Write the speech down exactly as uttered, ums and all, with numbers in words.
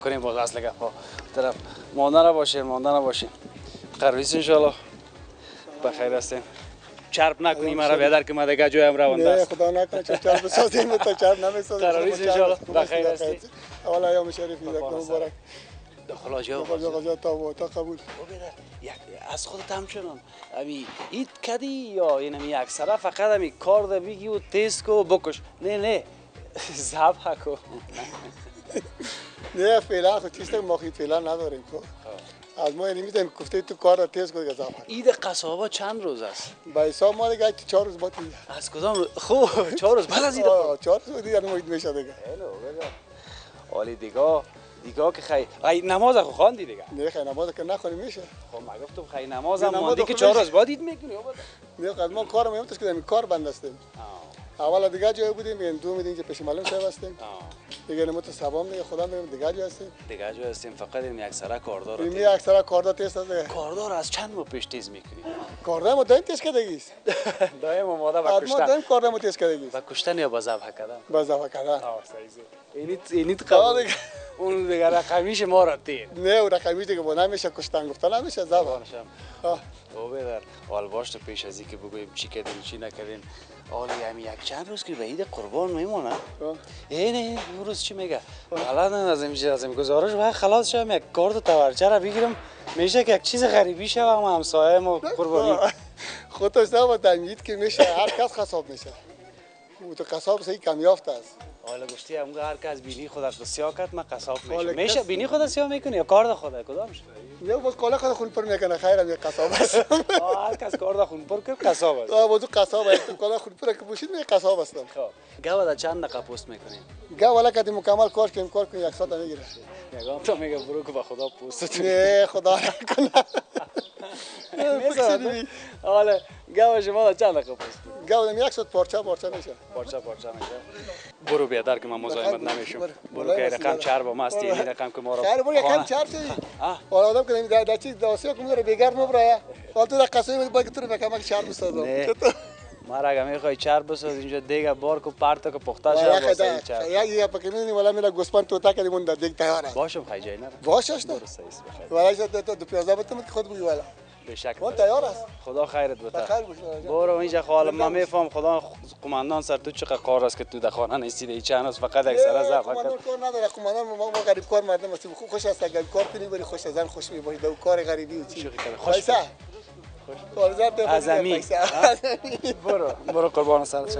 کنیم باز اصل گپا طرف ماندن نباشین ماندن نباشین قرویس انشالله بخیر هستین چرب نکنیم مرا بیادر که ما دیگه جویم رونده نه است خدا نکنه چون چرب بسازیم تا چرب نمیسازیم قرویس انشالله بخیر هستین اولا ایام شریف یک مبارک داخل جا خدا جا تا و تا قبول یک از خودت همچنان امی ایت کدی یا این امی اکثرا فقط امی کار ده بگی و تیز کو بکش نه نه ذبح کو نه فعلا خود چیز ما خیلی فعلا نداریم خب از ما اینی میتونیم گفته تو کار را تیز کنی ذبح عید قصابا چند روز است با حساب ما دیگه چهار روز بعد از کدام روز خب چهار روز بعد از عید چهار روز دیگه ما عید میشه دیگه حالی دیگه دیگه که خی ای نماز خو خواندی دیگه نه خیلی نماز که نخونی میشه خب ما گفتم خی نماز هم ماندی که چهار روز بعد عید میکنی نه خب ما کار میام که کار بند هستیم اول دیگه جای بودیم این دو میدین که پیش معلم صاحب هستیم دیگه نمو تو سبام دیگه خدا میگم دیگه جای هستیم دیگه جای هستیم فقط این اکثرا کاردار این اکثرا کاردار تست است دیگه کاردار از چند ماه پیش تیز میکنی کاردار ما دایم تست کردگی است دایم اومده با ما کشتن دایم کاردار ما تست کردگی است با کشتن یا با ذبح کردن با ذبح کردن آه صحیح اینیت اینیت قبول اون دیگه رقمیش ما را تیر نه اون رقمی دیگه با نمیشه کشتن گفتن نمیشه ذبح آه او بدر حال باش تو پیش از اینکه بگویم چی کردیم چی نکردیم حالا همین یک چند روز که به عید قربان میمونه این روز چی میگه الان از این از این گزارش باید خلاص شم یک کارت تورچه را بگیرم میشه که یک چیز غریبی شه و همسایه ما قربانی خودش نه تمید که میشه هر کس قصاب میشه تو قصاب صحیح کمیافت است حالا گفتی هم هر کس بینی خودش رو سیاه کرد من قصاب میشه میشه بینی خودت سیاه میکنی یا کار خودت کدامش نه باز کالا خود خون پر میکنه خیرم یک قصاب است هر کس کار خون پر کرد قصاب است آ بازو قصاب است کالا خون پر که بوشید می قصاب است خب گاو چند دقیقه پست میکنی گاو ولا کدی مکمل کار کنیم کار کنیم یک ساعت میگیره میگم تو میگه برو که به خدا پست نه خدا نکنه حالا گاو شما چند دقیقه پست گاو یک ساعت پارچه پارچه میشه پارچه پارچه میشه برو بیادر که من مزاحمت نمیشم برو که رقم چرب و مستی این رقم که ما رو خیر برو یکم چرب شدی حالا آدم که در در چیز داسیا کوم داره بیگار نبره حالا تو در قصوی باید تو رو بکم چرب بسازم چطور ما را اگه میخوای چرب بساز اینجا دیگه بار کو پارت کو پخته شه واسه چرب یا یا پاکی میدونی ولی میلا گوسپان تو تا کردیم اون در دیگ تیار است باشم خای جای نه باشش تو ولی تو تو پیازا بتم که خود بگی ولی به شک اون تیار است خدا خیرت بده خیر باشه برو اینجا خاله من میفهم خدا قماندان سر تو چقدر کار است که تو در خانه نیستی چند است فقط یک سر زعفر قماندان کار نداره قماندان ما ما غریب کار مردم است خوش است اگر کار کنی بری خوش از خوش می باشه دو کار غریبی و چی خوش از امین برو برو قربان سر